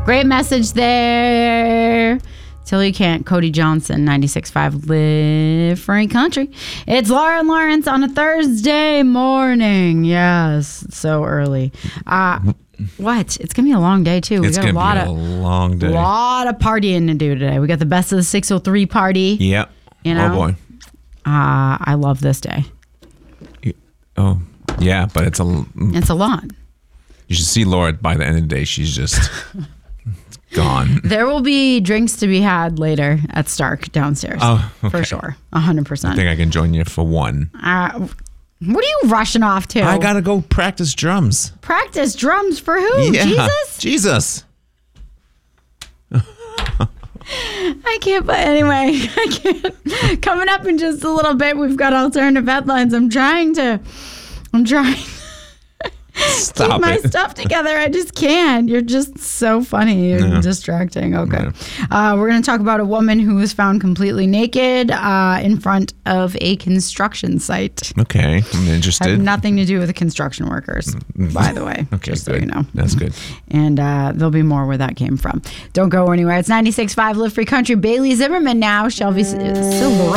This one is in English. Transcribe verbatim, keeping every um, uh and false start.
Great message there. Till you can't. Cody Johnson, ninety-six point five Live Free Country. It's Laura and Lawrence on a Thursday morning. Yes, so early. Uh, what? It's going to be a long day, too. We It's got a going to lot be a of, long day. A lot of partying to do today. We got the best of the six oh three party. Yep. You know? Oh, boy. Uh, I love this day. Oh, yeah, but it's a... It's a lot. You should see Laura by the end of the day. She's just gone. There will be drinks to be had later at Stark downstairs. Oh, okay. For sure. one hundred percent. I think I can join you for one. Uh, what are you rushing off to? I got to go practice drums. Practice drums for who? Yeah, Jesus? Jesus. I can't, but anyway, I can't. Coming up in just a little bit, we've got alternative headlines. I'm trying to, I'm trying to Stop keep my it. stuff together. I just can't. You're just so funny. You're Yeah. distracting. Okay. Yeah. Uh, we're going to talk about a woman who was found completely naked uh, in front of a construction site. Okay, I'm Had interested. nothing to do with the construction workers, by the way. Okay, just so good. you know. That's good. And uh, there'll be more where that came from. Don't go anywhere. It's ninety-six point five Live Free Country. Bailey Zimmerman now. Shelby Silverado.